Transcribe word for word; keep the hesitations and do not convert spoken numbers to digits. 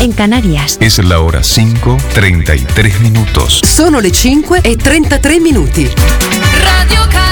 en Canarias. Es la hora cinco, treinta y tres minutos. Sono le cinque e trentatré minuti. Radio Canarias.